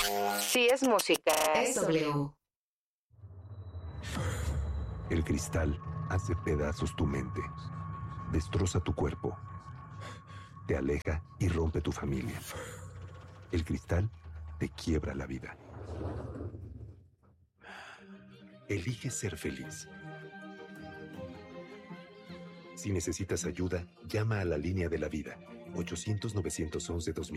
Si es música, es W. El cristal hace pedazos tu mente, destroza tu cuerpo, te aleja y rompe tu familia. El cristal te quiebra la vida. Elige ser feliz. Si necesitas ayuda, llama a la línea de la vida, 800-911-2000.